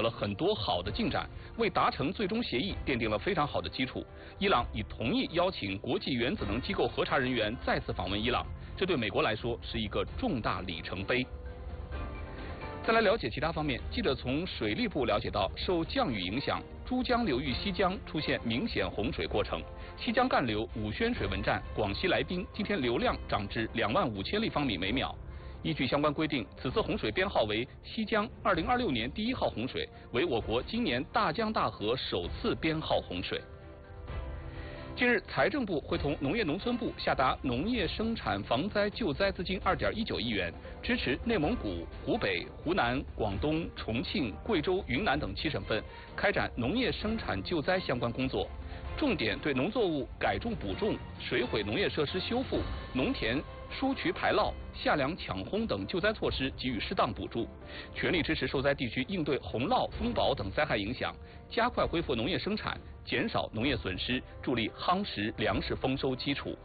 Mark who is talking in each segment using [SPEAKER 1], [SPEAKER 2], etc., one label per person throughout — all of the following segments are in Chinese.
[SPEAKER 1] 了很多好的进展，为达成最终协议奠定了非常好的基础。伊朗已同意邀请国际原子能机构核查人员再次访问伊朗，这对美国来说是一个重大里程碑。再来了解其他方面，记者从水利部了解到，受降雨影响，珠江流域西江出现明显洪水过程，西江干流武宣水文站、广西来宾今天流量涨至25000立方米每秒。依据相关规定，此次洪水编号为西江2026年第1号洪水，为我国今年大江大河首次编号洪水。近日，财政部会同农业农村部下达农业生产防灾救灾资金2.19亿元，支持内蒙古、湖北、湖南、广东、重庆、贵州、云南等7省份开展农业生产救灾相关工作，重点对农作物改种补种、水毁农业设施修复、农田疏渠排涝、夏粮抢轰等救灾措施给予适当补助，全力支持受灾地区应对洪涝、风雹等灾害影响，加快恢复农业生产，减少农业损失，助力夯实粮食丰收基础。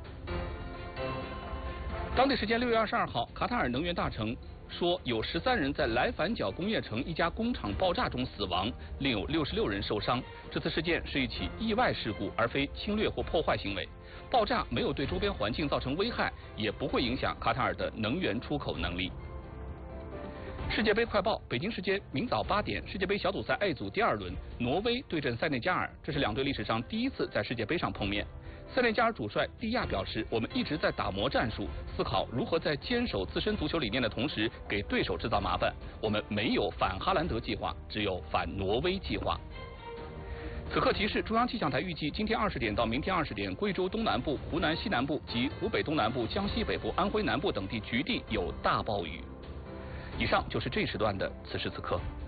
[SPEAKER 1] 当地时间6月22号，卡塔尔能源大臣说，有13人在莱凡角工业城一家工厂爆炸中死亡，另有66人受伤。这次事件是一起意外事故，而非侵略或破坏行为。爆炸没有对周边环境造成危害，也不会影响卡塔尔的能源出口能力。世界杯快报：北京时间明早8点，世界杯小组赛 A 组第2轮，挪威对阵塞内加尔，这是两队历史上第1次在世界杯上碰面。塞内加尔主帅蒂亚表示，我们一直在打磨战术，思考如何在坚守自身足球理念的同时给对手制造麻烦。我们没有反哈兰德计划，只有反挪威计划。此刻提示，中央气象台预计今天20点到明天20点，贵州东南部、湖南西南部及湖北东南部、江西北部、安徽南部等地局地有大暴雨。以上就是这时段的此时此刻。